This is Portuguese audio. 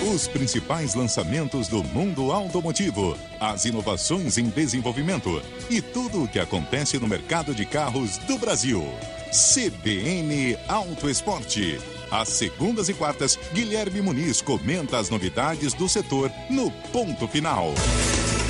Os principais lançamentos do mundo automotivo, as inovações em desenvolvimento e tudo o que acontece no mercado de carros do Brasil. CBN Auto Esporte. Às segundas e quartas, Guilherme Muniz comenta as novidades do setor no Ponto Final.